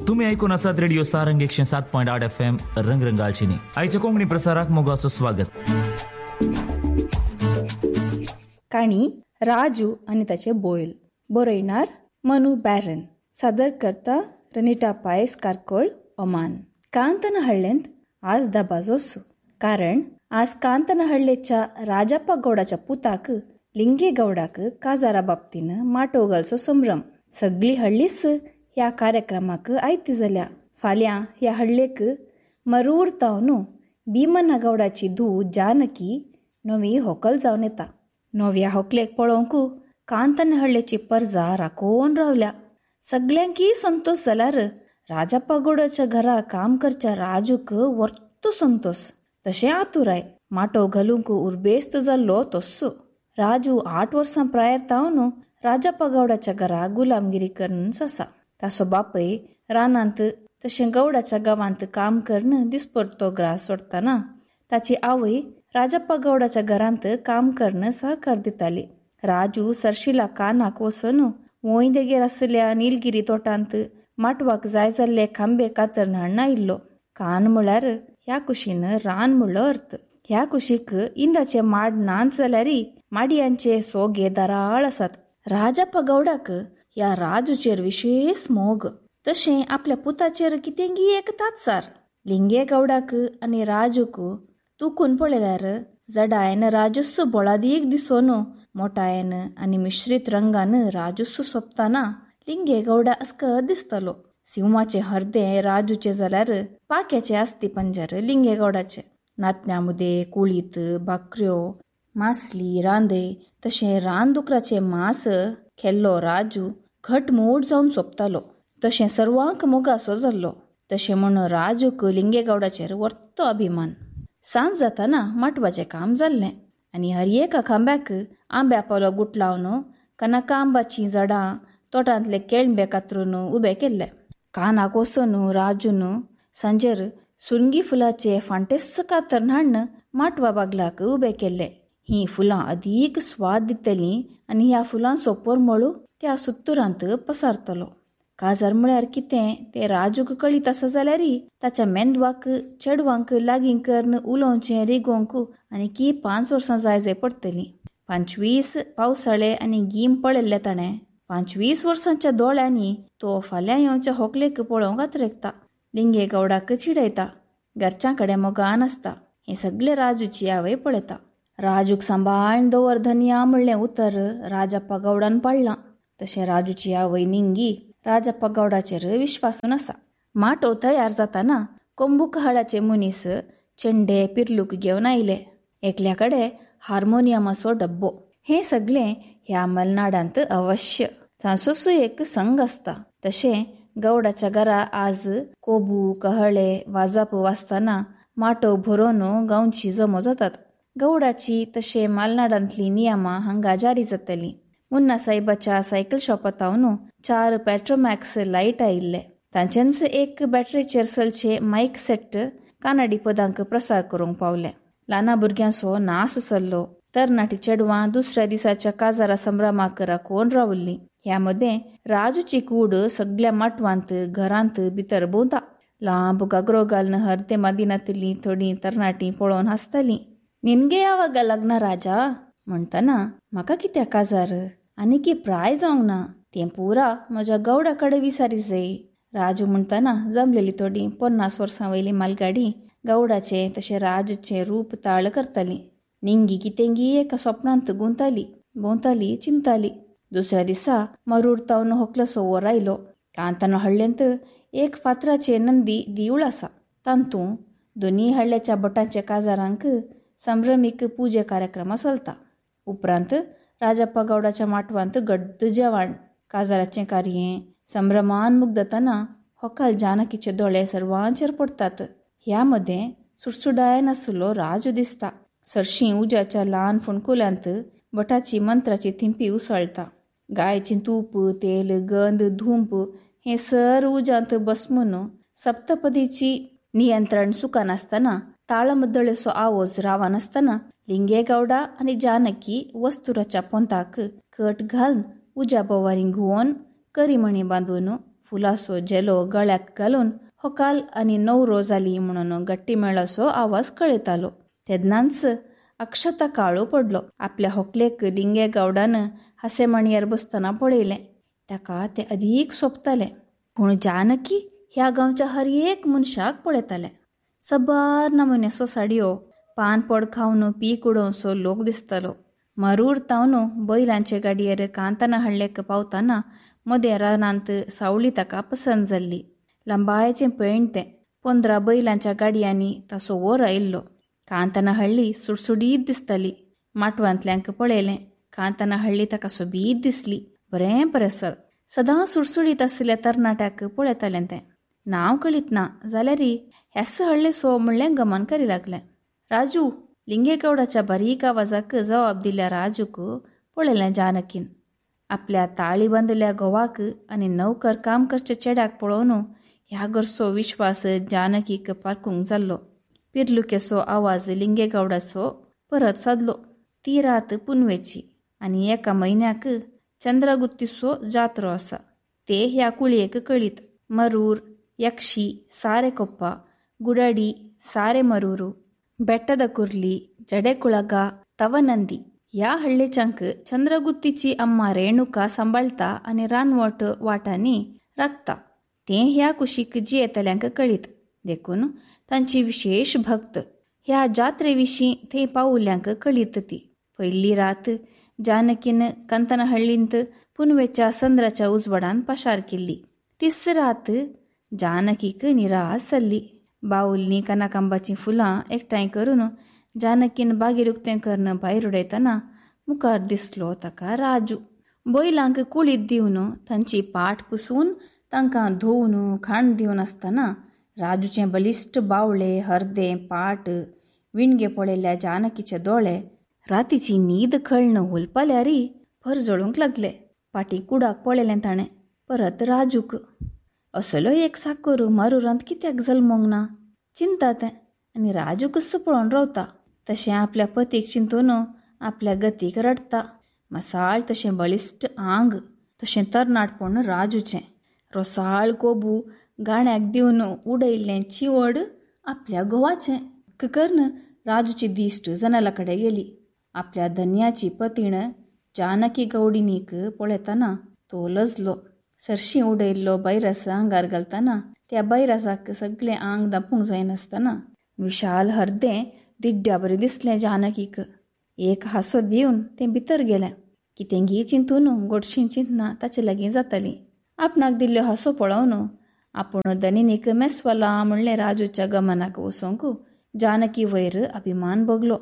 तुम्ही ऐकून आसात रेडिओ सारंग 107.8 FM रंगरंगालचिनी. आयच्या कोंकणी प्रसाराक मोगाचो स्वागत. काणी राजू आणि त्याचे बोयल. बरयणार मनु बॅरन. सादर करता रनिटा पायस कारकोळ ओमान. कांतनहळ्ळेंत आज दबाजोस. कारण आज कांतनहळ्ळेच्या राजप्पा गौडाच्या पुताक लिंगे गौडाक काजारा बाबतीन माटोगलचो संभ्रम. सगळी हळ्ळीच ह्या कार्यक्रमाक आयती जाल्या. फाल्यां ह्या हळ्ळेक मरूर तावनू भीमना गौडाची धूव जानकी नवी होकल जावन येता. नव्या होकलेक पळोवंक कांतनहळ्ळेची पर्जा राखोवन रावल्या. सगळ्यांकी संतोष जाल्यार राजप्पा गौडाच्या घरा काम करच्या राजूक वर्तो संतोष. तशें आतुराय माटो घालूंक उर्बेस्त जाल्लो तस्सो. राजू 8 वर्सां प्रायर तावन राजप्पा गौडाच्या घरा गुलामगिरी करून आसा. ताचो बापय रानांत तशें गौडाच्या गांवांत काम करून दिसपरतो ग्रास सोडटाना ताची आवय राजप्पा गौडाच्या घरांत काम करून सहकार दिताली. राजू सरशिला कानाक वचून वोयदेगेर आसल्या निलगिरी तोटांत माटवाक जाय जाल्ले खांबे कातरून हाडून आयिल्लो. कान म्हळ्यार ह्या कुशीन रान म्हणलो अर्थ. ह्या कुशीक इंदाचे माड नात जाल्यारी माडयांचे सोगे दाराळ आसात. राजप्पा गौडाक ह्या राजूचेर विशेष मोग. तशें आपल्या पुताचेर कितेंगी एक तात्सार. लिंगे गौडाक आनी राजूक तुकून पळयल्यार जडायन राजूस बोळादीक दिसोन मोठायन आनी मिश्रीत रंगान राजूस सोंपताना लिंगे गौडा अस्कत दिसतालो. सिंवाचे हर्दे राजूचे जाल्यार पाक्याचे आस्ती पंजर लिंगे गौडाचे. नातन्यामुदे कुळीत बाकऱ्यो मासली रांदे तशें रानदुकराचे मांस खेल्लो राजू घटमूट जावन सोंपतालो. तशें सर्वांक मोगासो जाल्लो. तशें म्हूण राजूक लिंगे गौडाचेर वर्तो अभिमान. सांज जाताना माटवाचें काम जाल्लें आनी हर एका खांब्याक आंब्या पावलो गुट लावन कनाका आंबाचीं झाडां तोटांतले केळंबे कातरून उबे केल्ले. कानाक वचून राजून सांजेर सुरंगी फुलाचे फांटेस कातरून हाडून माटवा बागलाक उबे केल्ले. ही फुलां अदीक स्वाद दितलीं आनी ह्या फुलांचो परमळू त्या सुत्तुरांत पसारतलो. काजार म्हळ्यार कितें तें राजूक कळीत आसा जाल्यारी ताच्या मेंदवाक चेडवांक लागीं करून उलोवचें रिगोवंक आनी 5 वर्सां जाय पडटलीं. 25 पावसाळे आनी गीम पळयल्ले ताणें. 25 वर्सांच्या दोळ्यांनी तो फाल्यां येवच्या होकलेक पळोवंक आत्रेकता. लिंगे गौडाक चिडयता. घरच्यां कडेन मोगान आसता. हें सगळें राजूची आवय पळयता. राजूक सांबाळून दवर धनिया म्हणलें उतर राजप्पा गौडान पाळलां. तशें राजूची आवय निंगी राजप्पा गौडाचेर विश्वासून आसा. माटो तयार जाताना कोंबूक हाडाचे मनीस चेंडे पिरलूक घेवन आयले. एकल्या कडेन हार्मोनियमाचो डब्बो. हें सगळें ह्या मलनाडांत अवश्य. तांचोच एक संघ आसता. तशें गौडाच्या घरा आज कोबू कहळे वाजाप वाजताना माटो भरोवन गांवची जमो जातात. गौडाची तशें मालनाडांतली नियमां हांगा जारी जातलीं. मुन्ना साहेबाच्या सायकल शॉपातावन 4 पेट्रोमॅक्स लायट आयिल्ले. तांच्यांच एक बॅटरीचेर चलचे मायक सेट कानाडी पदांक प्रसार करूंक पावले. ल्हाना भुरग्यांचो नास चल्लो. तरणाटी चेडवां दुसऱ्या दिसाच्या काजारा संभ्रमाक राखोवन रावल्लीं. ह्या मदें राजूची कूड सगळ्या माटवांत घरांत भितर भोंवता. लांब गागरो घालून हर्दे मादिनांतलीं थोडीं तरणाटीं पळोवन हांसतालीं. निनगे यावागा लग्ना राजा म्हणटना म्हाका कित्याक काजार आनी प्राय जावंक ना तें पुरा म्हज्या गौडा कडेन विचारी जाय. राजू म्हणटना जमलेली थोडीं 50 वर्सां वयली मालगाडी गौडाचें तशें राजूचें रूप ताळ करतालीं. निंगी कितेंगी एका स्वप्नांत गुंताली भोंवताली चिंताली. दुसऱ्या दिसा मरूर तावन होकलोसो वर आयलो. कांतनहळ्ळेंत एक फातराचे नंदी देवूळ आसा. तांतूं दोनी हळ्ळेच्या भटांच्या काजारांक संभ्रमीक पुजे कार्यक्रम चलता. उपरांत राजप्पा गौडाच्या माटवांत गड्ड जेवण. काजाराचें कार्ये संभ्रमान मुग्धताना होकाल जानकीचे दोळे सर्वांचेर पडटात. ह्या मदें सुटसुडायन आसलो राजू दिसता. सरशीं उज्याच्या ल्हान फोणकुल्यांत भटाची मंत्राची थिंपी उसळटा. गायचें तूप तेल गंध धूंप हें सर उज्यांत बसमून सप्तपदीची नियंत्रण सुकान आसतना ताळमद्दळेचो आवाज रावान आसतना लिंगे गौडा आनी जानकी वस्तुराच्या पोंताक कट घालून उज्या बोवारी घुवन करीमणी बांदून फुलासो जेलो गळ्यात घालून होकाल आनी णव जाली म्हणून गट्टी मेळसो आवाज कळयतालो. तेदनाच अक्षता काळो पडलो. आपल्या होकलेक लिंगे गावडान हासेमाणयार बसतना पळयलें. ताका तें अदीक सोबतालें. पूण जानकी ह्या गांवच्या हर एक मनशाक पळयतालें. सबार नमुन्याचो साडयो, पान पड खावन पीक उडोवसो लोक दिसतालो. मारूर तावन बैलांचे गाडयेर कांताना हळ्ळेक पावतना मदें रानांत सावळी ताका पसंत जाल्ली. लांबायेचें पेंड तें. 15 बैलांच्या गाडयांनी ताचो वर आयिल्लो. कांताना हळ्ळी सुडसुडीत दिसताली. माटवांतल्यांक पळयलें. कांताना हळ्ळी ताका सोबीत दिसली. बरें परेसर. सदां सुडसुडीत आसलेल्या तरणाट्याक पळयतालें तें. नांव कळीत ना जाल्यार ह्यास हळ्ळे सो म्हणलें गमन करी लागलें. राजू. लिंगेगौडाच्या बारीक आवाजाक जवाब दिल्या राजूक पळयलें जानकीन. आपल्या ताळी बांदल्या घोवाक आनी नवकर काम करचे चेड्याक पळोवन ह्या घरचो विश्वास जानकीक पारखूंक जाल्लो. पिर्लुकेचो आवाज लिंगेगौडाचो परत सादलो. ती रात पुनवेची आनी एका म्हयन्याक चंद्रगुत्तीचो जात्रो आसा. ते ह्या कुळयेक कळीत. मरूर, यक्षी, सारे कोप्पा, गुडाडी, सारे मरूरू, बेಟ್ಟದ कुर्ली, जडेकुळಗ, तवनंदी ह्या हळ्ळेच्यांक चंद्रगुत्तीची अम्मा रेणुका सांबाळता आनी रानवट वाटांनी राखता. तें ह्या कुशीक जियेतल्यांक कळीत. देखून तांची विशेष भक्त. ह्या जात्रे विशीं थंय पावुल्ल्यांक कळीत ती. पयली रात जानकीन कांतनहळ्ळींत पुनवेच्या संद्राच्या उजवाडान पाशार केल्ली. तिस रात जानकीक निराश जाल्ली. बाऊल्नी कनाकांबाची फुलां एकठांय करून जानकीन बागेर उक्तें करून भायर उडयतना मुखार दिसलो ताका राजू. बैलांक कुळीत दिवन तांची पाट पुसून तांकां धुवन खाण दिवन आसतना राजूचे बलिश्ट बावळे, हरदे, पाट, विणगे पळयल्ल्या जानकीचे दोळे रातीची न्हीद खळण हुलपाल्यारी भर जळूंक लागले. पाटी कुडाक पळयलें ताणें. परत राजूक. असलो एक साकर मारुरांत कित्याक जल्मोंक ना चिंता तें. आनी राजू कसो पळोवन रावता. तशें आपल्या पतीक चिंतून आपल्या गतीक रडता. मसाळ तशें बलिश्ट आंग, तशें तरणाटपण राजूचें. रोसाळ कोबू गाण्याक दिवन उडयल्लें चिवड आपल्या घोवाचें. कर्ण राजूची दिश्ट जनाला कडेन गेली. आपल्या धन्याची पतीण जानकी गौडिनीक पळयतना तो लजलो. सरशी उडयल्लो बैरस आंगार घालतना त्या बैरसाक सगळें आंग दापूंक जायनासतना विशाल हरदें दिड्ड्या बरें दिसलें जानकीक. एक हांसो दिवन तें भितर गेलें. कितेंगी चिंतून गोडशीं चिंतना ताचे लागीं जातालीं. आपणाक दिल्लो हांसो पळोवन आपूण धनिनीक मेस्वला म्हणलें राजूच्या गमनाक वचोंक जानकी वयर अभिमान भोगलो.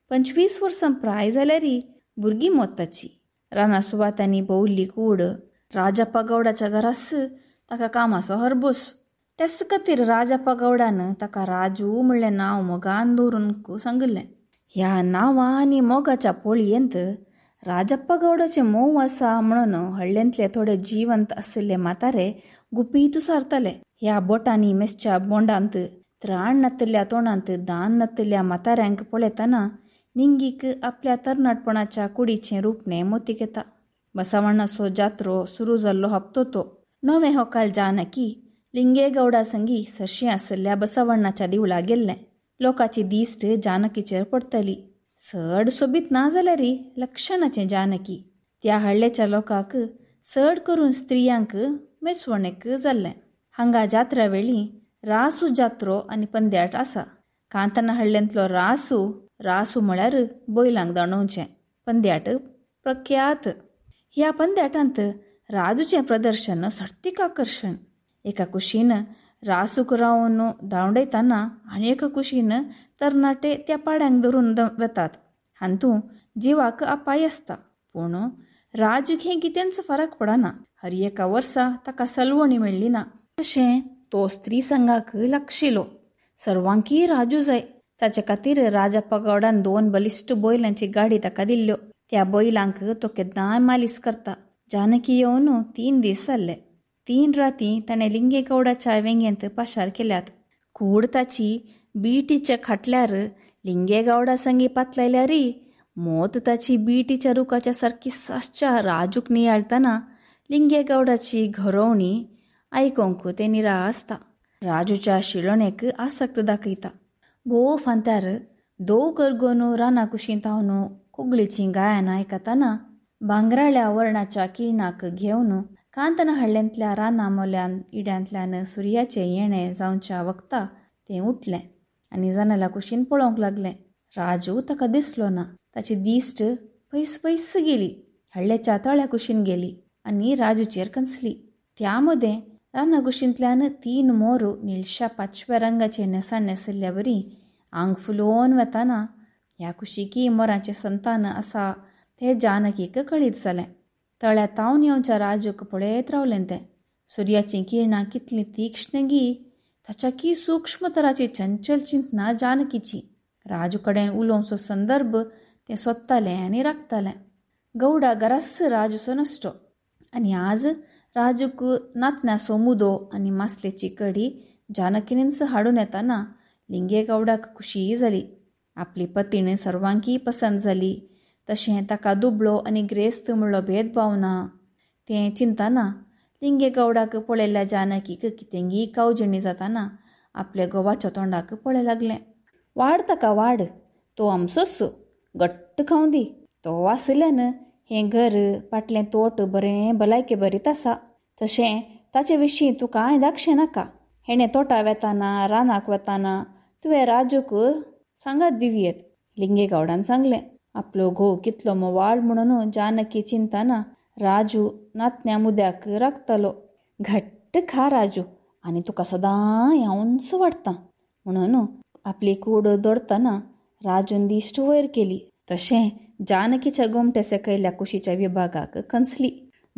25 वर्सां प्राय जाल्यारी भुरगीं मोत ताची. राना सुवातांनी भोंवल्ली कूड. राजप्पा गौडाच्या घरास ताका कामाचो हरबोस. तेच खातीर राजप्पा गौडान ताका राजू म्हणलें नांव मोगान दवरूंक सांगिल्लें. ह्या नांवां आनी मोगाच्या पोळयेंत राजप्पा गौडाचें मोव आसा म्हणून हळ्ळेंतले थोडे जिवंत आशिल्ले म्हातारे गुपीत उसारताले. ह्या बोटांनी मेसच्या बोंडांत त्राण नातल्या तोंडांत दान नातल्या म्हाताऱ्यांक पळयतना निंगीक आपल्या तरणाटपणाच्या कुडीचें रूपणें मोतीक येता. बसवण्णाचो जात्रो सुरू जाल्लो हप्तो तो. नवे होकाल जानकी लिंगेगौडा संगी सरशी आसल्या बसवण्णाच्या देवळा गेल्लें. लोकाची दिश्ट जानकीचेर पडटली. चड सोबीत ना जाल्यारी लक्षणाचें जानकी. त्या हळ्ळेच्या लोकांक चड करून स्त्रियांक मेसवणेक जाल्लें. हांगा जात्रा वेळी रासू जात्रो आनी पंद्याट आसा. कांताना हळ्ळेंतलो रासू म्हळ्यार बैलांक दांडोवचें. पंद्याट प्रख्यात. ह्या पंद्याटांत राजूचें प्रदर्शन सर्तीक आकर्शण. एका कुशीन रासूक रावन दांडयतना आनी एका कुशीन तरणाटे त्या पाड्यांक धरून वतात. हातूंत जिवाक अपाय आसता. पूण राजूक हें कितेंच फरक पडना. हर एका वर्सा ताका सलवणी मेळ्ळी ना. तशें तो स्त्री संघाक लागशिलो. सर्वांकी राजू जाय. ताचे खातीर राजप्पा गौडान 2 बलिश्ट बैलांची गाडी ताका दिल्ल्यो. त्या बैलांक तो केन्नाय मालीस करता. जानकी येवन 3 दीस जाल्ले. 3 राती ताणें लिंगेगौडाच्या वेंगेंत पाशार केल्यात. कूड ताची बीटीच्या खाटल्यार लिंगेगौडा संगी पातलायल्यारी मोत ताची बीटीच्या रुखाच्या सारकी साश्च्या राजूक नियाळतना लिंगेगौडाची घरोवणी आयकोंक ते निरा आसता. राजूच्या शिळणेक आसक्त दाखयता. भोव फांत्यार दोव करगोन रानां कुशीन तावन कोगळेचीं गायनां आयकताना भांगराळ्या वर्णाच्या किरणाक घेवन कांतना हळ्ळ्यांतल्या रानां मोल्यान इड्यांतल्यान सुर्याचें येणें जावच्या वक्ता तें उठलें आनी जनाला कुशीन पळोवंक लागलें. राजू ताका दिसलो ना. ताची दिश्ट पयस पयस गेली, हळ्ळेच्या तळ्या कुशीन गेली आनी राजूचेर कंसली. त्या मदें रानां कुशींतल्यान 3 मोरू निळश्या पाचव्या रंगाचे नेसाण नेसल्ल्या बरी आंग फुलोवन वताना ह्या कुशीकी मोरांचें संतान आसा तें जानकीक कळीत जालें. तळ्या तावन येवच्या राजूक पळयत रावलें तें. सुर्याचीं किरणां कितलीं तीक्ष्ण गी, ताच्या की सूक्ष्म तराची चंचल चिंतनां जानकीची. राजू कडेन उलोवचो संदर्भ तें सोदतालें आनी राखतालें. गौडा गरास राजूचो नश्टो आनी आज राजूक नातन्या सोमुदो आनी मासलेची कडी जानकीनीच हाडून येताना लिंगे गौडाक खुशी जाली. आपली पतीण सर्वांकी पसंत जाली, तशें ताका दुबळो आनी ग्रेस्त म्हणलो भेदभाव ना तें चिंतना लिंगे गौडाक पळयल्ल्या जानकीक कितेंगी कावजणी जाताना आपल्या घोवाच्या तोंडाक पळय लागलें. वाड ताका वाड, तो आमचोच, घट्ट खावं दी. तो आसल्यान हें घर फाटलें तोट बरें भलायके बरीत आसा. तशें ताचे विशीं तूं कांय धाकशें नाका. हेणें तोटा वेताना रानाक वताना तुवें राजूक सांगात दिवयेत, लिंगे गौडान सांगलें. आपलो घोव कितलो मोवाळ म्हणून जानकी चिंतना राजू नातन्या मुद्याक राखतालो. घट्ट खा राजू आनी तुका सदां हांव उंच वाडटां म्हणून आपली कूड दडतना राजून दिश्ट वयर केली. तशें जानकीच्या गोमटे सकयल्ल्या कुशीच्या विभागाक कंसली.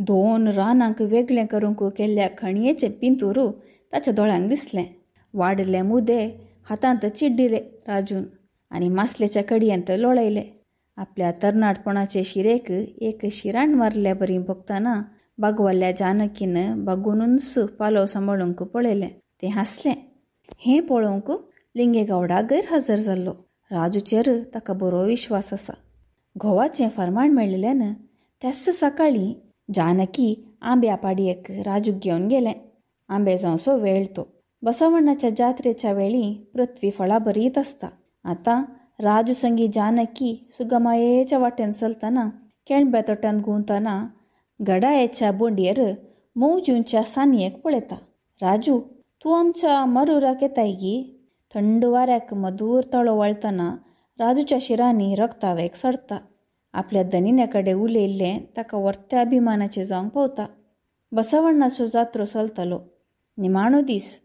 2 रानांक वेगळें करूंक केल्ल्या खणयेचें पिंतूर ताच्या दोळ्यांक दिसलें. वाडले मुदे हातांत चिड्डिले राजून आनी मासलेच्या कडयेंत लोळयले. आपल्या तरणाटपणाचे शिरेक एक शिराण मारल्या बरी भोगतना बागवाल्ल्या जानकीन बागूनच पालो सांबाळूंक पळयलें. तें हांसलें. हें पळोवंक लिंगे गौडा गैरहजर जाल्लो. राजूचेर ताका बरो विश्वास आसा. घोवाचें फर्माण मेळिल्ल्यान त्याच सकाळीं जानकी आंब्या पाडयेक राजूक घेवन गेलें. आंबे जावचो वेळ तो. बसवण्णाच्या जात्रेच्या वेळी पृथ्वी फळां बरीत आसता. आतां राजू संगी जानकी सुगमायेच्या वाटेन चलतना केळब्या तोट्यान घुंवतना गडायेच्या बोंडयेर मौजूंच्या सानयेक पळयता. राजू, तूं आमच्या मरुराक येताय गी. थंड वाऱ्याक मधूर तळो वळतना राजूच्या शिरांनी रक्तावेग सडटा. आपल्या दनिन्या कडेन उलयल्लें ताका वर्त्या अभिमानाचें जावंक पावता. बसवण्णाचो जात्रो चलतालो. निमाणो दीस